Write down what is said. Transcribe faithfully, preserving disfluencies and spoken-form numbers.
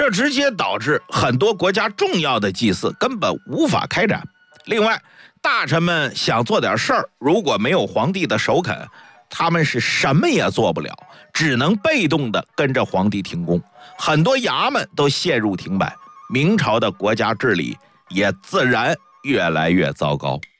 这直接导致很多国家重要的祭祀根本无法开展。另外，大臣们想做点事儿，如果没有皇帝的首肯，他们是什么也做不了，只能被动地跟着皇帝停工，很多衙门都陷入停摆，明朝的国家治理也自然越来越糟糕。